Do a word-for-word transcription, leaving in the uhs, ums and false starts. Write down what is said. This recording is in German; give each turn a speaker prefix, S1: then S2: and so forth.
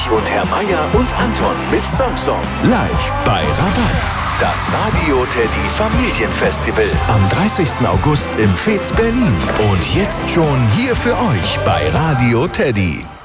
S1: Ulrich und Herr Meier und Anton mit Song Song. Live bei Rabatz. Das Radio Teddy Familienfestival am dreißigsten August im Fez Berlin. Und jetzt schon hier für euch bei Radio Teddy.